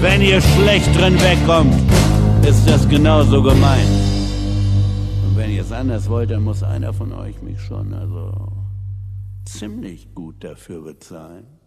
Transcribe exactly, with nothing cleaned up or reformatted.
Wenn ihr schlecht drin wegkommt, ist das genauso gemeint. Und wenn ihr es anders wollt, dann muss einer von euch mich schon also ziemlich gut dafür bezahlen.